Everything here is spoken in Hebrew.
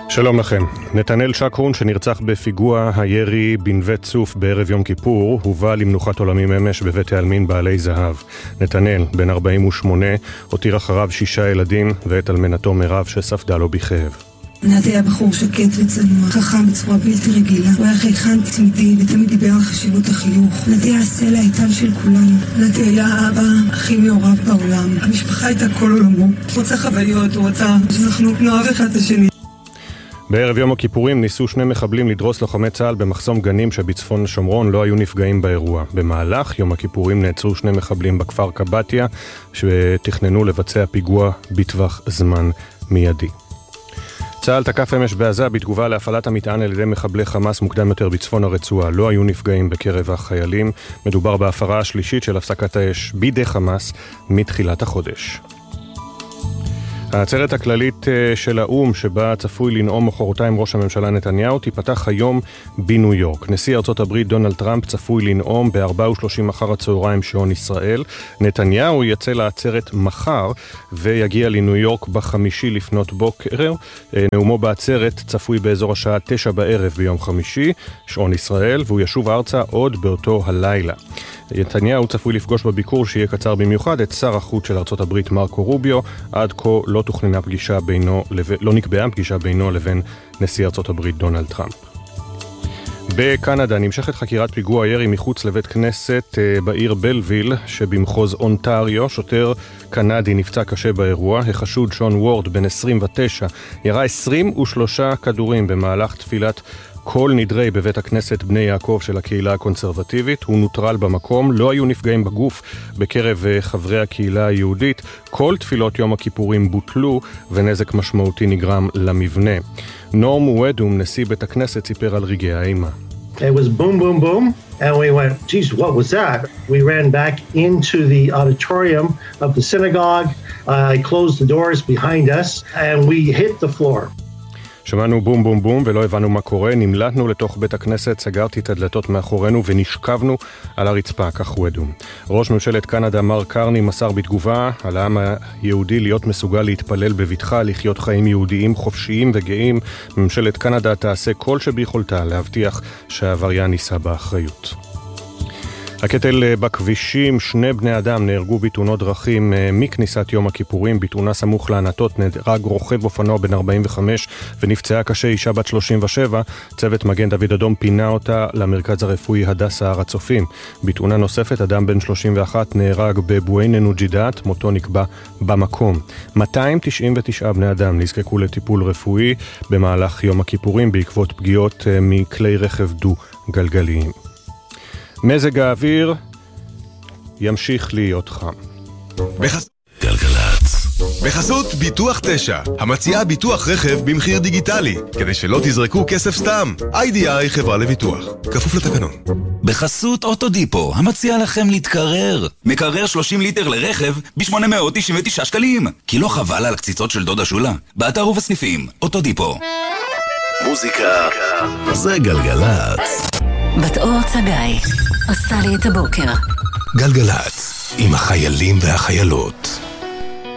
שלום לכם. נתנאל שקרון שנרצח בפיגוע הירי בנווה צוף בערב יום כיפור הובא למנוחת עולמים אמש בבית העלמין בעלי זהב. נתנאל, בן 48, הותיר אחריו 6 ילדים ואת אלמנתו מירב שספדה לו בכאב. נתי היה בחור שקט וצנוע, חכם בצורה בלתי רגילה. הוא היה חייכן תמידי ותמיד דיבר על חשיבות החינוך. נתי היה הסלע האיתן של כולנו. נתי היה האבא הכי מעורב בעולם. המשפחה הייתה כל עולמו. הוא רוצה חוויות, הוא רוצה שאנחנו נאהב אחד את השני. בערב יום הכיפורים ניסו 2 מחבלים לדרוס לוחמי צה"ל במחסום גנים שבצפון שומרון. לא היו נפגעים באירוע. במהלך יום הכיפורים נעצרו 2 מחבלים בכפר קבטיה שתכננו לבצע פיגוע בטווח זמן מיידי. צה"ל תקף אמש בעזה בתגובה להפעלת המטען על ידי מחבלי חמאס מוקדם יותר בצפון הרצועה. לא היו נפגעים בקרב החיילים. מדובר בהפרה השלישית של הפסקת האש בידי חמאס מתחילת החודש. העצרת הכללית של האום שבה צפוי לנאום מחרתיים ראש הממשלה נתניהו תיפתח היום בניו יורק. נשיא ארצות הברית דונלד טראמפ צפוי לנאום ב-4:30 אחר הצהריים שעון ישראל. נתניהו יצא לעצרת מחר ויגיע לניו יורק בחמישי לפנות בוקר. נאומו בעצרת צפוי באזור השעה 9 בערב ביום חמישי שעון ישראל, והוא ישוב ארצה עוד באותו הלילה. נתניהו צפוי לפגוש בביקור שיהיה קצר במיוחד את שר החוץ של ארצות הברית מרקו רוביו. עד כה לא נקבעה פגישה בינו לבין נשיא ארצות הברית דונלד טראמפ. בקנדה נמשכת חקירת פיגוע ירי מחוץ לבית כנסת בעיר בלוויל שבמחוז אונטריו. שוטר קנדי נפצע קשה באירוע. החשוד שון וורד בן 29 ירה 23 כדורים במהלך תפילת כל נדרי בבית הכנסת בני יעקב של הקהילה הקונסרבטיבית. הוא נוטרל במקום. לא היו נפגעים בגוף בקרב חברי הקהילה היהודית. כל תפילות יום הכיפורים בוטלו ונזק משמעותי נגרם למבנה. נורם וודום, נשיא בית הכנסת, סיפר על רגעי האימה. It was boom, boom, boom, and we went, geez, what was that? We ran back into the auditorium of the synagogue. I closed the doors behind us, and we hit the floor. שמענו בום בום בום ולא הבנו מה קורה. נמלטנו לתוך בית הכנסת, סגרתי את הדלתות מאחורינו ונשכבנו על הרצפה, כך וודום. ראש ממשלת קנדה מר קרני מסר בתגובה על העם היהודי להיות מסוגל להתפלל בבטחה, לחיות חיים יהודיים חופשיים וגאים. ממשלת קנדה תעשה כל שביכולתה להבטיח שהעבריין יישא באחריות. הקטל בכבישים, 2 בני אדם נהרגו בתאונות דרכים מכניסת יום הכיפורים. בתאונה סמוך לענתות נהרג רוכב אופנוע בן 45 ונפצעה קשה אישה בת 37. צוות מגן דוד אדום פינה אותה למרכז הרפואי הדסה הר הצופים. בתאונה נוספת אדם בן 31 נהרג בבואינה נוג'ידאת, מותו נקבע במקום. 299 בני אדם נזקקו לטיפול רפואי במהלך יום הכיפורים בעקבות פגיעות מכלי רכב דו גלגליים. מזג האוויר ימשיך להיות חם. גלגלצ. בחסות ביטוח 9, המציעה ביטוח רכב במחיר דיגיטלי, כדי שלא תזרקו כסף סתם. IDI חברה לביטוח, כפוף לתקנון. בחסות אוטודיפו, המציע לכם להתקרר. מקרר 30 ליטר לרכב ב-899 שקלים. כי לא חבל על הקציצות של דודה שולה. באתר ובסניפים, אוטודיפו. מוזיקה זה גלגלצ. בת אור צגאי עושה לי את הבוקר. גלגלצ, עם החיילים והחיילות.